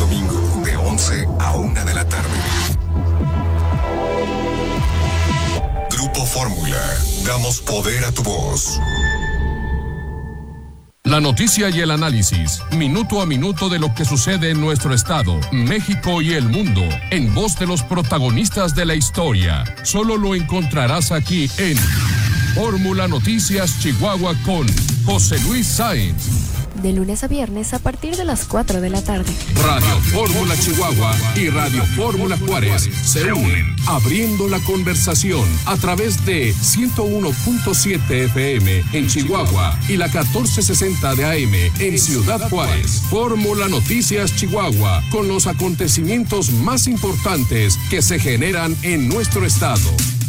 domingo, de 11 a 1 de la tarde. Grupo Fórmula. Damos poder a tu voz. La noticia y el análisis, minuto a minuto de lo que sucede en nuestro estado, México y el mundo, en voz de los protagonistas de la historia. Solo lo encontrarás aquí en Fórmula Noticias Chihuahua con José Luis Sáenz. De lunes a viernes a partir de las 4 de la tarde. Radio Fórmula Chihuahua y Radio Fórmula Juárez se unen, abriendo la conversación a través de 101.7 FM en Chihuahua y la 1460 de AM en Ciudad Juárez. Fórmula Noticias Chihuahua, con los acontecimientos más importantes que se generan en nuestro estado.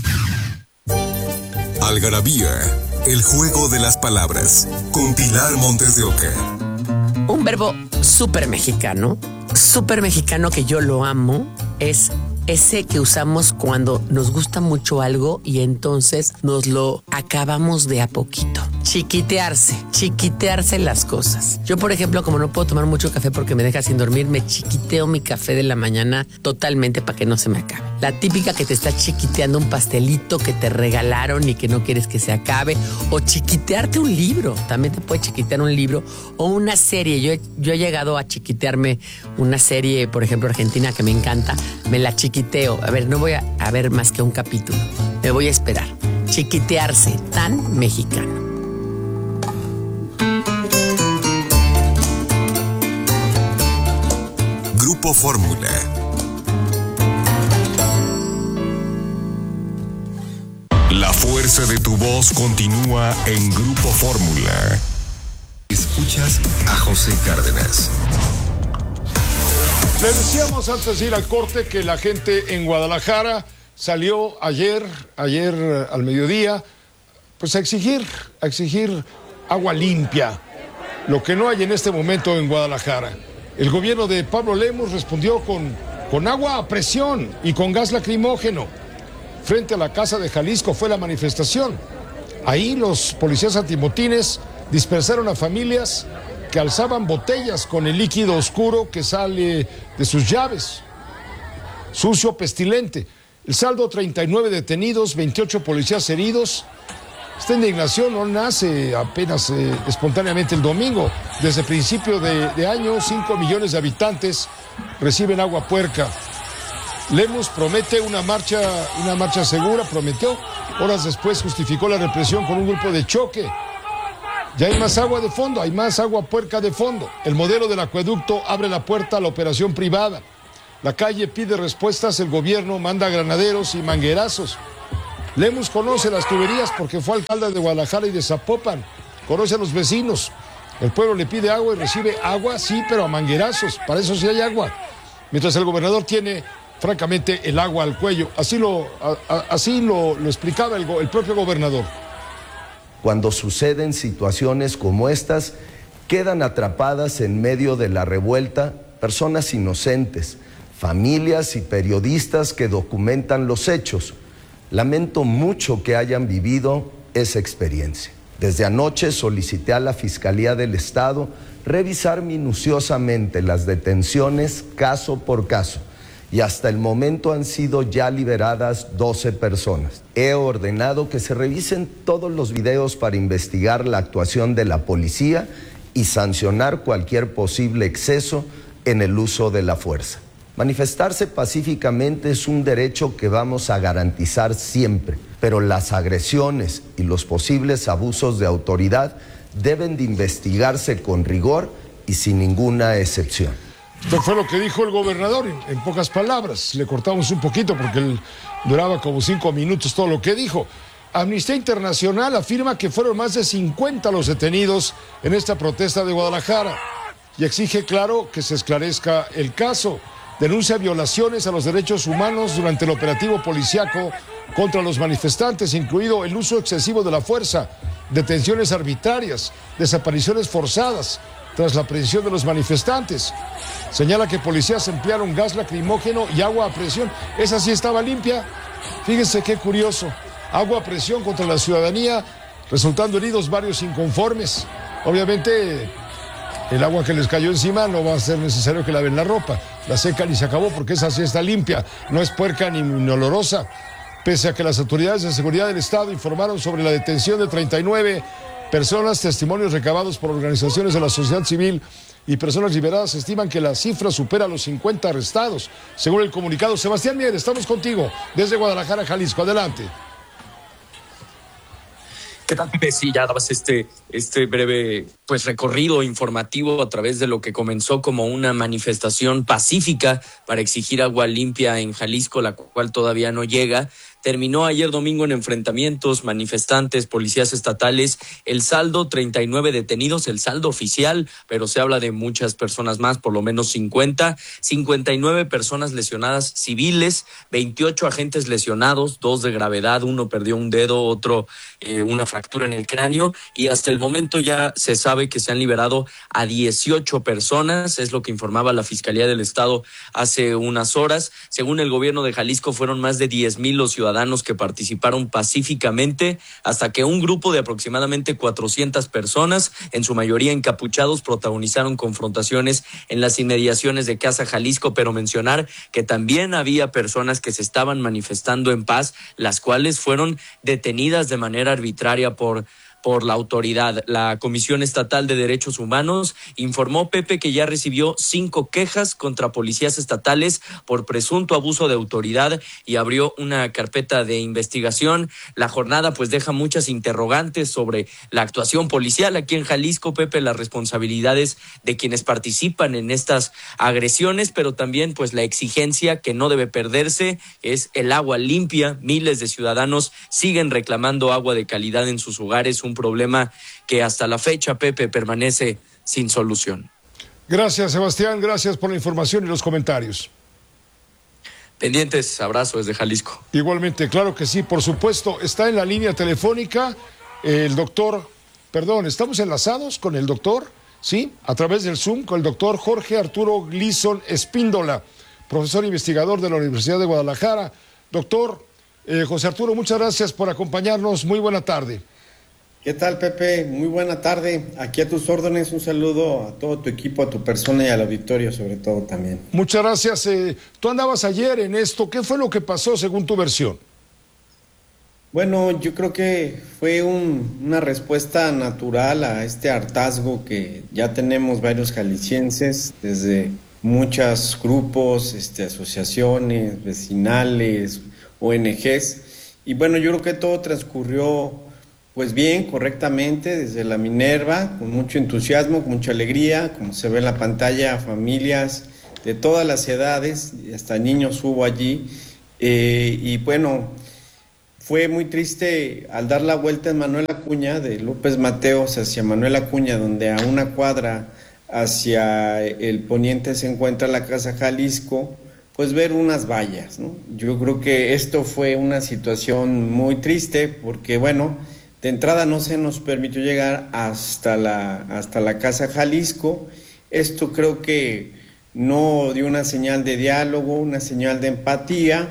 Algarabía, el juego de las palabras, con Pilar Montes de Oca. Un verbo súper mexicano que yo lo amo, es ese que usamos cuando nos gusta mucho algo y entonces nos lo acabamos de a poquito. Chiquitearse las cosas. Yo, por ejemplo, como no puedo tomar mucho café porque me deja sin dormir, me chiquiteo mi café de la mañana totalmente para que no se me acabe. La típica que te está chiquiteando un pastelito que te regalaron y que no quieres que se acabe, o chiquitearte un libro. También te puede chiquitear un libro o una serie. Yo he llegado a chiquitearme una serie, por ejemplo, argentina, que me encanta. Me la chiquiteo. A ver, no voy a ver más que un capítulo. Me voy a esperar. Chiquitearse, tan mexicano. Grupo Fórmula. La fuerza de tu voz continúa en Grupo Fórmula. Escuchas a José Cárdenas. Le decíamos antes de ir al corte que la gente en Guadalajara salió ayer al mediodía, pues a exigir agua limpia, lo que no hay en este momento en Guadalajara. El gobierno de Pablo Lemus respondió con agua a presión y con gas lacrimógeno. Frente a la Casa de Jalisco fue la manifestación. Ahí los policías antimotines dispersaron a familias que alzaban botellas con el líquido oscuro que sale de sus llaves. Sucio, pestilente. El saldo: 39 detenidos, 28 policías heridos. Esta indignación no nace apenas espontáneamente el domingo. Desde principio de año, 5 millones de habitantes reciben agua puerca. Lemus promete una marcha segura, prometió. Horas después justificó la represión con un grupo de choque. Ya hay más agua de fondo, hay más agua puerca de fondo. El modelo del acueducto abre la puerta a la operación privada. La calle pide respuestas, el gobierno manda granaderos y manguerazos. Lemus conoce las tuberías porque fue alcalde de Guadalajara y de Zapopan. Conoce a los vecinos. El pueblo le pide agua y recibe agua, sí, pero a manguerazos. Para eso sí hay agua. Mientras el gobernador tiene, francamente, el agua al cuello. Así lo explicaba el propio gobernador. Cuando suceden situaciones como estas, quedan atrapadas en medio de la revuelta personas inocentes, familias y periodistas que documentan los hechos. Lamento mucho que hayan vivido esa experiencia. Desde anoche solicité a la Fiscalía del Estado revisar minuciosamente las detenciones caso por caso y hasta el momento han sido ya liberadas 12 personas. He ordenado que se revisen todos los videos para investigar la actuación de la policía y sancionar cualquier posible exceso en el uso de la fuerza. Manifestarse pacíficamente es un derecho que vamos a garantizar siempre, pero las agresiones y los posibles abusos de autoridad deben de investigarse con rigor y sin ninguna excepción. Esto fue lo que dijo el gobernador, en pocas palabras. Le cortamos un poquito porque él duraba como 5 minutos todo lo que dijo. Amnistía Internacional afirma que fueron más de 50 los detenidos en esta protesta de Guadalajara y exige, claro, que se esclarezca el caso. Denuncia violaciones a los derechos humanos durante el operativo policíaco contra los manifestantes, incluido el uso excesivo de la fuerza, detenciones arbitrarias, desapariciones forzadas tras la aprehensión de los manifestantes. Señala que policías emplearon gas lacrimógeno y agua a presión. Esa sí estaba limpia. Fíjense qué curioso. Agua a presión contra la ciudadanía, resultando heridos varios inconformes. Obviamente el agua que les cayó encima no va a ser necesario que laven la ropa. La secan y se acabó, porque esa sí está limpia, no es puerca ni olorosa. Pese a que las autoridades de seguridad del Estado informaron sobre la detención de 39 personas, testimonios recabados por organizaciones de la sociedad civil y personas liberadas estiman que la cifra supera los 50 arrestados. Según el comunicado, Sebastián Mier, estamos contigo desde Guadalajara, Jalisco. Adelante. ¿Qué tal, Pepe? Sí, ya dabas este breve recorrido informativo a través de lo que comenzó como una manifestación pacífica para exigir agua limpia en Jalisco, la cual todavía no llega. Terminó ayer domingo en enfrentamientos, manifestantes, policías estatales. El saldo, 39 detenidos, el saldo oficial, pero se habla de muchas personas más, por lo menos 50. 59 personas lesionadas civiles, 28 agentes lesionados, 2 de gravedad, uno perdió un dedo, otro una fractura en el cráneo. Y hasta el momento ya se sabe que se han liberado a 18 personas, es lo que informaba la Fiscalía del Estado hace unas horas. Según el gobierno de Jalisco, fueron más de 10,000 los ciudadanos que participaron pacíficamente hasta que un grupo de aproximadamente 400 personas, en su mayoría encapuchados, protagonizaron confrontaciones en las inmediaciones de Casa Jalisco, pero mencionar que también había personas que se estaban manifestando en paz, las cuales fueron detenidas de manera arbitraria por la autoridad. La Comisión Estatal de Derechos Humanos informó, Pepe, que ya recibió 5 quejas contra policías estatales por presunto abuso de autoridad y abrió una carpeta de investigación. La jornada deja muchas interrogantes sobre la actuación policial aquí en Jalisco, Pepe, las responsabilidades de quienes participan en estas agresiones, pero también la exigencia que no debe perderse es el agua limpia. Miles de ciudadanos siguen reclamando agua de calidad en sus hogares, un problema que hasta la fecha, Pepe, permanece sin solución. Gracias, Sebastián, gracias por la información y los comentarios. Pendientes, abrazo desde Jalisco. Igualmente, claro que sí, por supuesto. Está en la línea telefónica el doctor, estamos enlazados con el doctor, sí, a través del Zoom, con el doctor Jorge Arturo Gleason Espíndola, profesor investigador de la Universidad de Guadalajara. Doctor José Arturo, muchas gracias por acompañarnos, muy buena tarde. ¿Qué tal, Pepe? Muy buena tarde. Aquí a tus órdenes, un saludo a todo tu equipo, a tu persona y al auditorio sobre todo también. Muchas gracias. Tú andabas ayer en esto. ¿Qué fue lo que pasó según tu versión? Bueno, yo creo que fue una respuesta natural a este hartazgo que ya tenemos varios jaliscienses, desde muchos grupos, asociaciones, vecinales, ONGs. Y bueno, yo creo que todo transcurrió bien, correctamente, desde la Minerva, con mucho entusiasmo, con mucha alegría, como se ve en la pantalla, familias de todas las edades, hasta niños hubo allí, y bueno, fue muy triste al dar la vuelta en Manuel Acuña, de López Mateos hacia Manuel Acuña, donde a una cuadra hacia el poniente se encuentra la Casa Jalisco, ver unas vallas, ¿no? Yo creo que esto fue una situación muy triste, porque bueno, de entrada no se nos permitió llegar hasta la Casa Jalisco. Esto creo que no dio una señal de diálogo, una señal de empatía.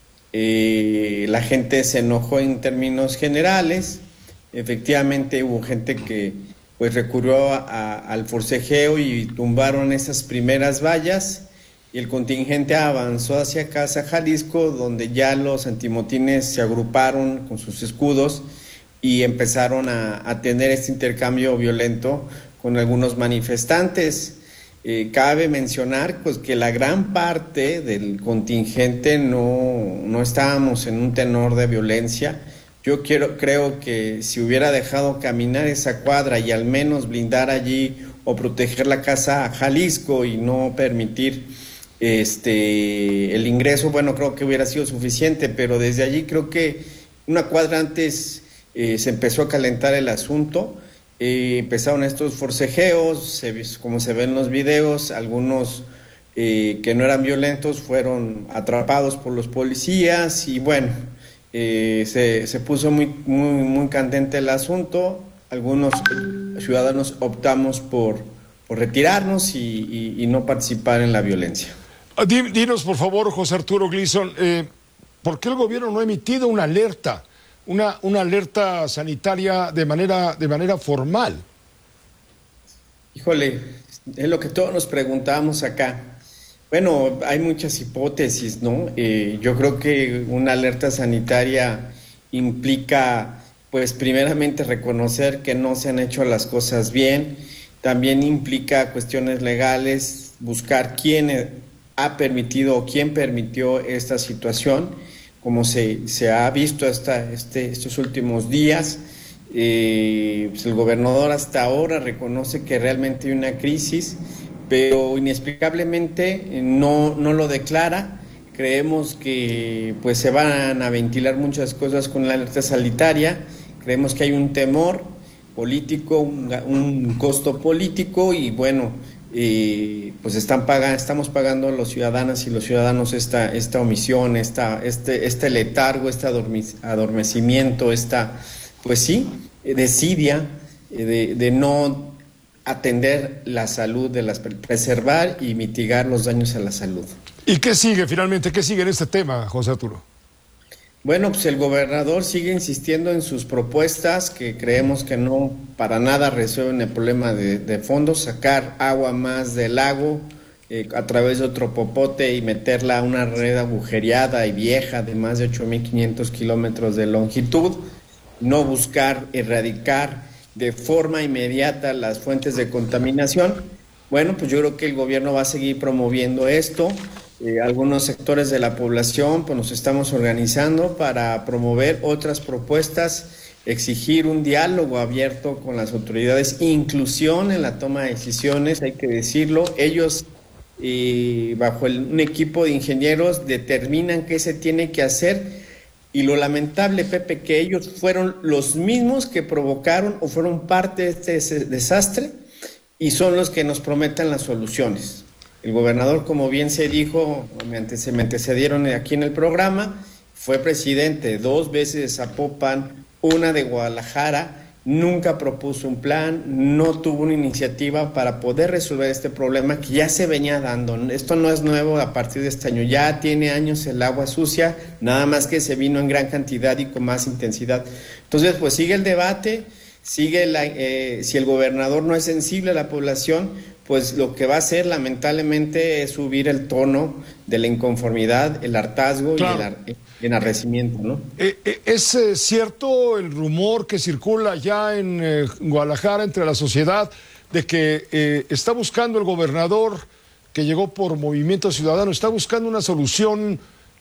La gente se enojó en términos generales. Efectivamente hubo gente que recurrió al forcejeo y tumbaron esas primeras vallas. Y el contingente avanzó hacia Casa Jalisco, donde ya los antimotines se agruparon con sus escudos y empezaron a tener este intercambio violento con algunos manifestantes. Cabe mencionar que la gran parte del contingente no estábamos en un tenor de violencia. Yo creo que si hubiera dejado caminar esa cuadra y al menos blindar allí o proteger la Casa Jalisco y no permitir el ingreso, creo que hubiera sido suficiente, pero desde allí creo que una cuadra antes se empezó a calentar el asunto. Empezaron estos forcejeos, como se ve en los videos, algunos que no eran violentos fueron atrapados por los policías y se puso muy candente el asunto. Algunos ciudadanos optamos por retirarnos y no participar en la violencia. Dinos, por favor, José Arturo Gleason, ¿por qué el gobierno no ha emitido una alerta? Una alerta sanitaria de manera formal. Híjole, Es lo que todos nos preguntábamos acá. Bueno, hay muchas hipótesis, ¿no? Yo creo que una alerta sanitaria implica, pues, primeramente reconocer que no se han hecho las cosas bien. También implica cuestiones legales, buscar quién ha permitido o quién permitió esta situación, como se ha visto estos últimos días. Pues el gobernador hasta ahora reconoce que realmente hay una crisis, pero inexplicablemente no lo declara. Creemos que pues se van a ventilar muchas cosas con la alerta sanitaria. Creemos que hay un temor político, un costo político, y bueno, pues estamos pagando los ciudadanas y los ciudadanos esta omisión, este letargo, este adormecimiento, pues sí, desidia de no atender la salud, preservar y mitigar los daños a la salud. ¿Y qué sigue finalmente? ¿Qué sigue en este tema, José Arturo? Bueno, pues el gobernador sigue insistiendo en sus propuestas, que creemos que no para nada resuelven el problema de fondo: sacar agua más del lago a través de otro popote y meterla a una red agujereada y vieja de más de 8.500 kilómetros de longitud. No buscar erradicar de forma inmediata las fuentes de contaminación. Bueno, pues yo creo que el gobierno va a seguir promoviendo esto. Algunos sectores de la población pues nos estamos organizando para promover otras propuestas, exigir un diálogo abierto con las autoridades, inclusión en la toma de decisiones, hay que decirlo. Ellos, bajo un equipo de ingenieros, determinan qué se tiene que hacer. Y lo lamentable, Pepe, que ellos fueron los mismos que provocaron o fueron parte de este desastre, y son los que nos prometen las soluciones. El gobernador, como bien se dijo, me antecedieron aquí en el programa, fue presidente 2 veces de Zapopan, una de Guadalajara, nunca propuso un plan, no tuvo una iniciativa para poder resolver este problema que ya se venía dando. Esto no es nuevo a partir de este año, ya tiene años el agua sucia, nada más que se vino en gran cantidad y con más intensidad. Entonces, pues sigue el debate, si el gobernador no es sensible a la población, pues lo que va a hacer lamentablemente es subir el tono de la inconformidad, el hartazgo, claro, y el enardecimiento, ¿no? ¿Es cierto el rumor que circula ya en Guadalajara entre la sociedad de que está buscando el gobernador, que llegó por Movimiento Ciudadano, está buscando una solución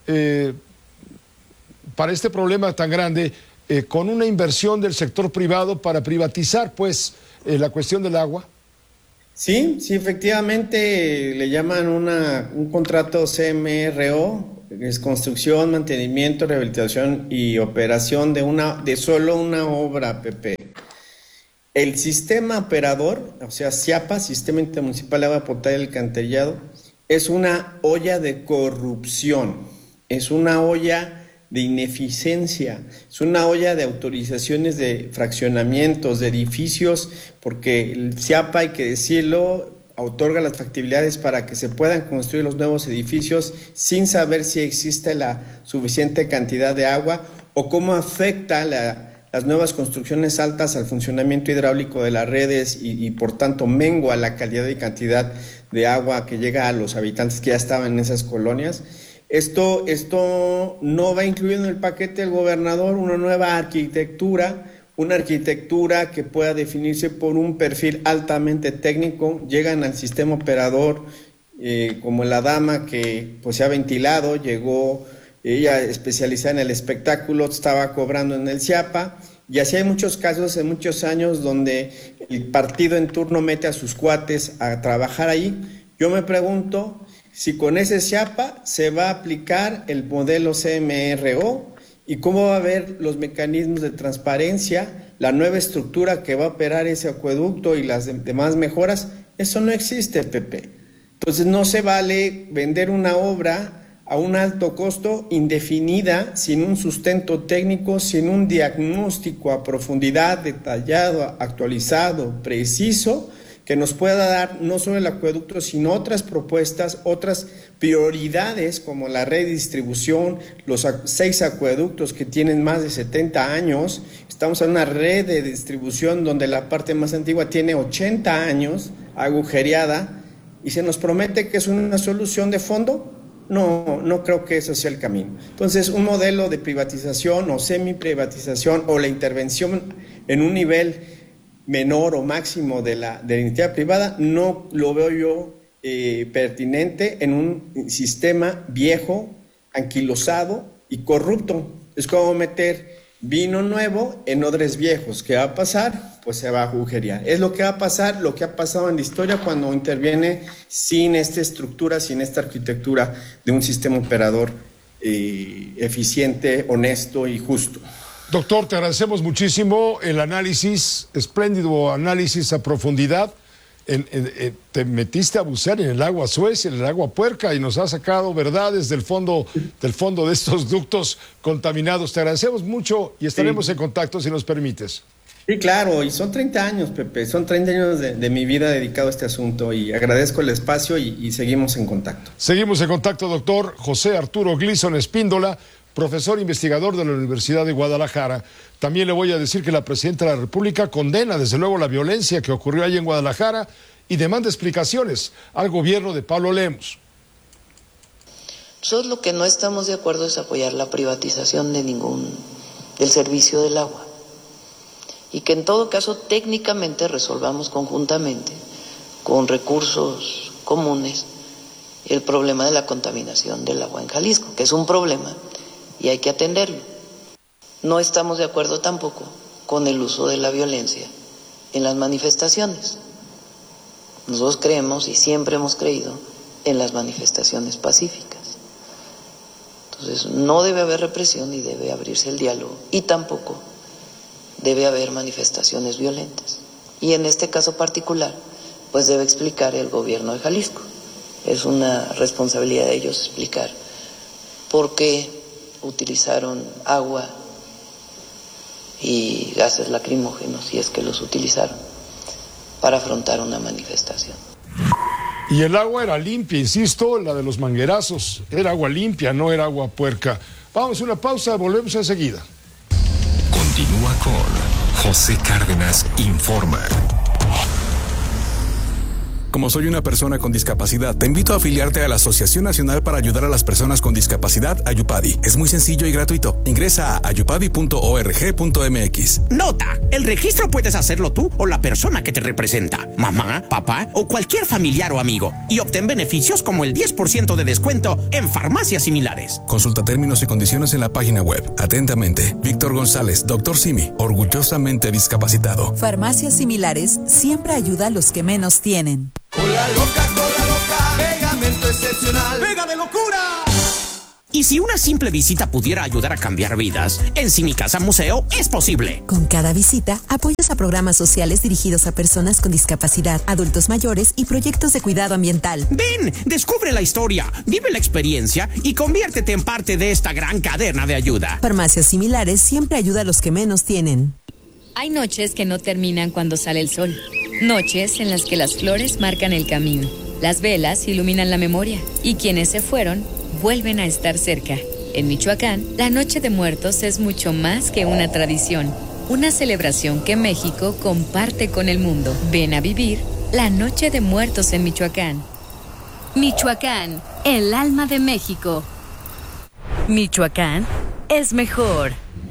para este problema tan grande, con una inversión del sector privado para privatizar pues la cuestión del agua? Sí, efectivamente le llaman un contrato CMRO, es construcción, mantenimiento, rehabilitación y operación de solo una obra, Pepe. El sistema operador, o sea, SIAPA, Sistema Intermunicipal de Agua Potable y Alcantarillado, es una olla de corrupción, es una olla de ineficiencia, es una olla de autorizaciones de fraccionamientos, de edificios, porque el SIAPA, hay que decirlo, otorga las factibilidades para que se puedan construir los nuevos edificios sin saber si existe la suficiente cantidad de agua o cómo afecta las nuevas construcciones altas al funcionamiento hidráulico de las redes y por tanto mengua la calidad y cantidad de agua que llega a los habitantes que ya estaban en esas colonias. Esto no va incluido en el paquete del gobernador una nueva arquitectura, una arquitectura que pueda definirse por un perfil altamente técnico. Llegan al sistema operador como la dama que pues se ha ventilado, llegó ella especializada en el espectáculo, estaba cobrando en el SIAPA, y así hay muchos casos en muchos años donde el partido en turno mete a sus cuates a trabajar ahí. Yo me pregunto si con ese SIAPA se va a aplicar el modelo CMRO y cómo va a haber los mecanismos de transparencia, la nueva estructura que va a operar ese acueducto y las demás mejoras. Eso no existe, Pepe. Entonces no se vale vender una obra a un alto costo indefinida, sin un sustento técnico, sin un diagnóstico a profundidad, detallado, actualizado, preciso, que nos pueda dar no solo el acueducto, sino otras propuestas, otras prioridades como la red de distribución, los 6 acueductos que tienen más de 70 años. Estamos en una red de distribución donde la parte más antigua tiene 80 años, agujereada y se nos promete que es una solución de fondo. No creo que eso sea el camino. Entonces, un modelo de privatización o semi-privatización o la intervención en un nivel menor o máximo de la iniciativa privada no lo veo yo pertinente en un sistema viejo, anquilosado y corrupto. Es como meter vino nuevo en odres viejos. ¿Qué va a pasar? Pues se va a agujerear. Es lo que va a pasar, lo que ha pasado en la historia cuando interviene sin esta estructura, sin esta arquitectura de un sistema operador eficiente, honesto y justo. Doctor, te agradecemos muchísimo el análisis, espléndido análisis a profundidad. Te metiste a bucear en el agua Suez, en el agua puerca, y nos has sacado verdades del fondo de estos ductos contaminados. Te agradecemos mucho y estaremos en contacto si nos permites. Sí, claro, y son 30 años, Pepe, son 30 años de mi vida dedicado a este asunto y agradezco el espacio y seguimos en contacto. Seguimos en contacto, doctor José Arturo Gleason Espíndola, profesor investigador de la Universidad de Guadalajara. También le voy a decir que la Presidenta de la República condena desde luego la violencia que ocurrió ahí en Guadalajara y demanda explicaciones al gobierno de Pablo Lemus. Nosotros lo que no estamos de acuerdo es apoyar la privatización del servicio del agua y que en todo caso técnicamente resolvamos conjuntamente con recursos comunes el problema de la contaminación del agua en Jalisco, que es un problema y hay que atenderlo. No estamos de acuerdo tampoco con el uso de la violencia en las manifestaciones. Nosotros creemos y siempre hemos creído en las manifestaciones pacíficas. Entonces, no debe haber represión y debe abrirse el diálogo y tampoco debe haber manifestaciones violentas. Y en este caso particular, pues debe explicar el gobierno de Jalisco. Es una responsabilidad de ellos explicar por qué utilizaron agua y gases lacrimógenos, si es que los utilizaron, para afrontar una manifestación. Y el agua era limpia, insisto, la de los manguerazos. Era agua limpia, no era agua puerca. Vamos a una pausa, volvemos enseguida. Continúa con José Cárdenas Informa. Como soy una persona con discapacidad, te invito a afiliarte a la Asociación Nacional para Ayudar a las Personas con Discapacidad, Ayupadi. Es muy sencillo y gratuito. Ingresa a ayupadi.org.mx. Nota: el registro puedes hacerlo tú o la persona que te representa, mamá, papá o cualquier familiar o amigo, y obtén beneficios como el 10% de descuento en farmacias similares. Consulta términos y condiciones en la página web. Atentamente, Víctor González, Dr. Simi, orgullosamente discapacitado. Farmacias Similares siempre ayuda a los que menos tienen. Cola loca, pegamento excepcional, pega de locura. Y si una simple visita pudiera ayudar a cambiar vidas, en Si Mi Casa Museo es posible. Con cada visita, apoyas a programas sociales dirigidos a personas con discapacidad, adultos mayores y proyectos de cuidado ambiental. Ven, descubre la historia, vive la experiencia y conviértete en parte de esta gran cadena de ayuda. Farmacias Similares siempre ayuda a los que menos tienen. Hay noches que no terminan cuando sale el sol. Noches en las que las flores marcan el camino, las velas iluminan la memoria y quienes se fueron vuelven a estar cerca. En Michoacán, la Noche de Muertos es mucho más que una tradición, una celebración que México comparte con el mundo. Ven a vivir la Noche de Muertos en Michoacán. Michoacán, el alma de México. Michoacán es mejor.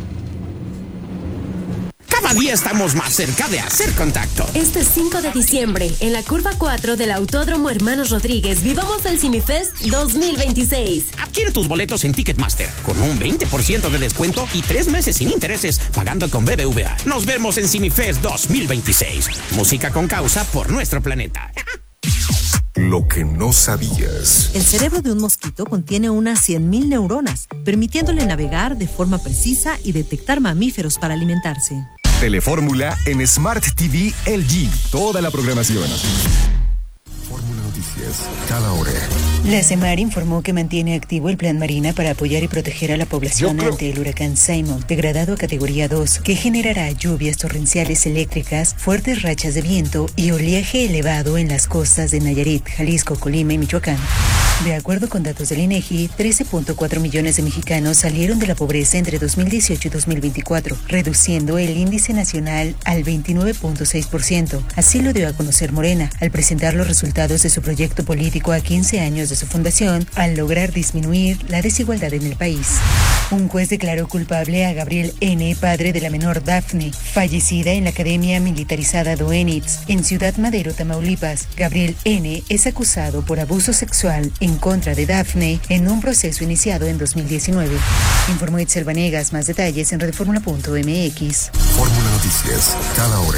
Cada día estamos más cerca de hacer contacto. Este 5 de diciembre, en la curva 4 del Autódromo Hermanos Rodríguez, vivamos el CineFest 2026. Adquiere tus boletos en Ticketmaster con un 20% de descuento y 3 meses sin intereses pagando con BBVA. Nos vemos en CineFest 2026. Música con causa por nuestro planeta. Lo que no sabías. El cerebro de un mosquito contiene unas 100,000 neuronas, permitiéndole navegar de forma precisa y detectar mamíferos para alimentarse. Telefórmula en Smart TV LG. Toda la programación. Fórmula Noticias, cada hora. La CEMAR informó que mantiene activo el Plan Marina para apoyar y proteger a la población ante el huracán Simon, degradado a categoría 2, que generará lluvias torrenciales eléctricas, fuertes rachas de viento y oleaje elevado en las costas de Nayarit, Jalisco, Colima y Michoacán. De acuerdo con datos del INEGI, 13.4 millones de mexicanos salieron de la pobreza entre 2018 y 2024, reduciendo el índice nacional al 29.6%. Así lo dio a conocer Morena al presentar los resultados de su proyecto político a 15 años de su fundación, al lograr disminuir la desigualdad en el país. Un juez declaró culpable a Gabriel N., padre de la menor Dafne, fallecida en la Academia Militarizada Doenitz, en Ciudad Madero, Tamaulipas. Gabriel N. es acusado por abuso sexual en contra de Dafne en un proceso iniciado en 2019. Informó Itzel Vanegas. Más detalles en radioformula.mx. Fórmula Noticias, cada hora.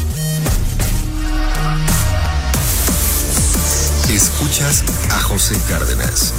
Escuchas a José Cárdenas.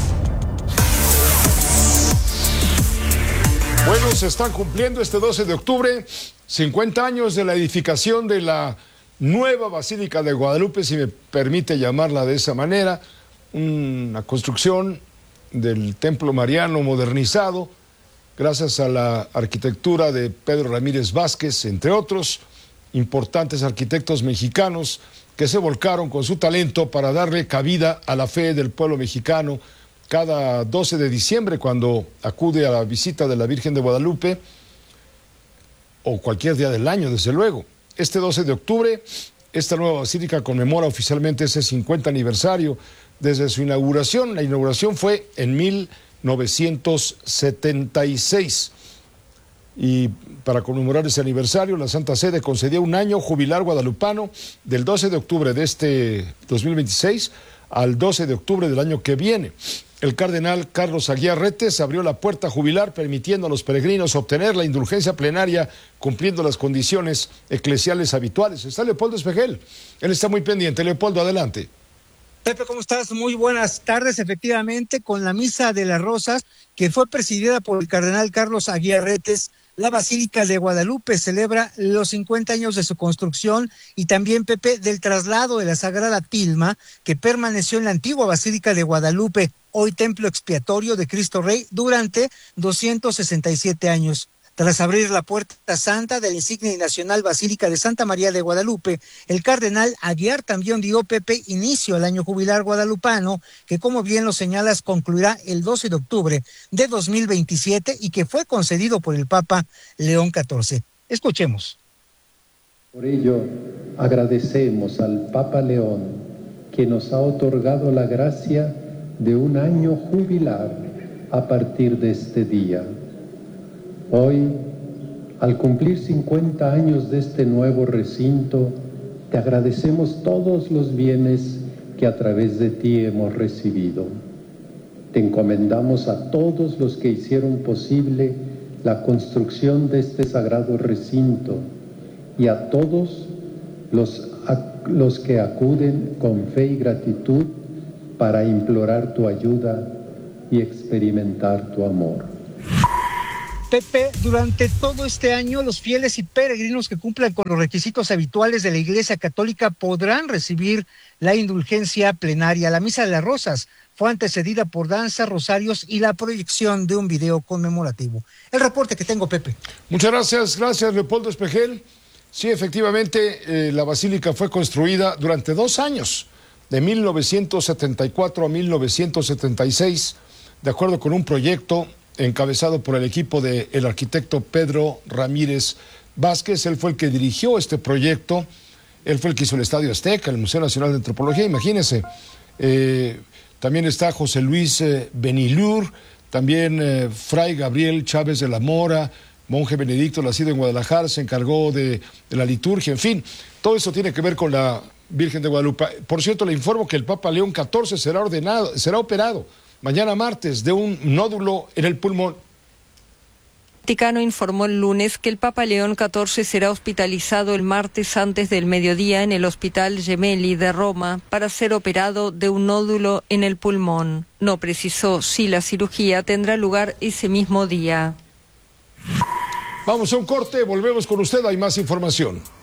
Bueno, se están cumpliendo este 12 de octubre 50 años de la edificación de la nueva Basílica de Guadalupe, si me permite llamarla de esa manera, una construcción del Templo Mariano modernizado, gracias a la arquitectura de Pedro Ramírez Vázquez, entre otros importantes arquitectos mexicanos que se volcaron con su talento para darle cabida a la fe del pueblo mexicano. Cada 12 de diciembre, cuando acude a la visita de la Virgen de Guadalupe, o cualquier día del año, desde luego. Este 12 de octubre, esta nueva basílica conmemora oficialmente ese 50 aniversario desde su inauguración. La inauguración fue en 1976. Y para conmemorar ese aniversario, la Santa Sede concedió un año jubilar guadalupano del 12 de octubre de este 2026 al 12 de octubre del año que viene. El cardenal Carlos Aguiar Retes abrió la puerta jubilar, permitiendo a los peregrinos obtener la indulgencia plenaria, cumpliendo las condiciones eclesiales habituales. Está Leopoldo Espejel, él está muy pendiente. Leopoldo, adelante. Pepe, ¿cómo estás? Muy buenas tardes. Efectivamente, con la Misa de las Rosas, que fue presidida por el cardenal Carlos Aguiar Retes, la Basílica de Guadalupe celebra los 50 años de su construcción y también, Pepe, del traslado de la Sagrada Tilma, que permaneció en la antigua Basílica de Guadalupe, hoy templo expiatorio de Cristo Rey, durante 267 años. Tras abrir la puerta santa de la insignia y nacional Basílica de Santa María de Guadalupe, el cardenal Aguiar también dio, Pepe, inicio al año jubilar guadalupano, que, como bien lo señalas, concluirá el 12 de octubre de 2027 y que fue concedido por el Papa León XIV. Escuchemos. Por ello, agradecemos al Papa León, que nos ha otorgado la gracia de un año jubilar a partir de este día. Hoy, al cumplir 50 años de este nuevo recinto, te agradecemos todos los bienes que a través de ti hemos recibido. Te encomendamos a todos los que hicieron posible la construcción de este sagrado recinto y a todos los que acuden con fe y gratitud para implorar tu ayuda y experimentar tu amor. Pepe, durante todo este año, los fieles y peregrinos que cumplan con los requisitos habituales de la Iglesia Católica podrán recibir la indulgencia plenaria. La Misa de las Rosas fue antecedida por danza, rosarios y la proyección de un video conmemorativo. El reporte que tengo, Pepe. Muchas gracias Leopoldo Espejel. Sí, efectivamente, la basílica fue construida durante 2 años, de 1974 a 1976, de acuerdo con un proyecto encabezado por el equipo del arquitecto Pedro Ramírez Vázquez. Él fue el que dirigió este proyecto, él fue el que hizo el Estadio Azteca, el Museo Nacional de Antropología, imagínense. También está José Luis Benilur, también Fray Gabriel Chávez de la Mora, monje benedicto nacido en Guadalajara, se encargó de la liturgia, en fin, todo eso tiene que ver con la Virgen de Guadalupe. Por cierto, le informo que el Papa León XIV será operado mañana martes de un nódulo en el pulmón. El Vaticano informó el lunes que el Papa León XIV será hospitalizado el martes antes del mediodía en el Hospital Gemelli de Roma para ser operado de un nódulo en el pulmón. No precisó si la cirugía tendrá lugar ese mismo día. Vamos a un corte, volvemos con usted, hay más información.